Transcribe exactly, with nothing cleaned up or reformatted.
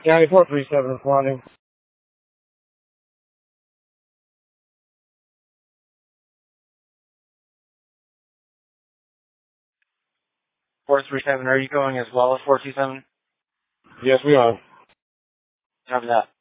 County four three seven responding. four three seven, are you going as well as four two seven? Yes, we are. Copy that.